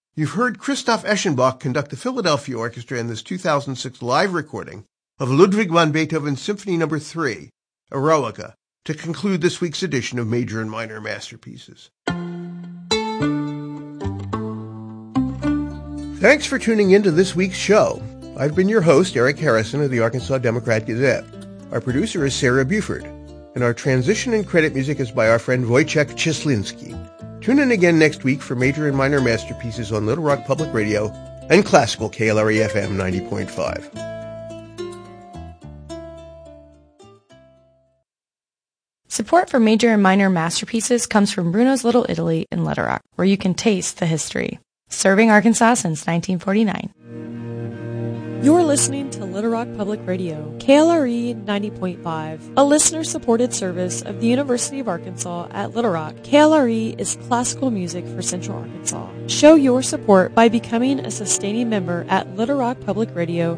You've heard Christoph Eschenbach conduct the Philadelphia Orchestra in this 2006 live recording of Ludwig van Beethoven's Symphony No. 3, Eroica, to conclude this week's edition of Major and Minor Masterpieces. Thanks for tuning in to this week's show. I've been your host, Eric Harrison of the Arkansas Democrat-Gazette. Our producer is Sarah Buford, and our transition and credit music is by our friend Wojciech Czyslinski. Tune in again next week for Major and Minor Masterpieces on Little Rock Public Radio and Classical KLRE-FM 90.5. Support for Major and Minor Masterpieces comes from Bruno's Little Italy in Little Rock, where you can taste the history. Serving Arkansas since 1949. You're listening to Little Rock Public Radio, KLRE 90.5, a listener-supported service of the University of Arkansas at Little Rock. KLRE is classical music for Central Arkansas. Show your support by becoming a sustaining member at littlerockpublicradio.org.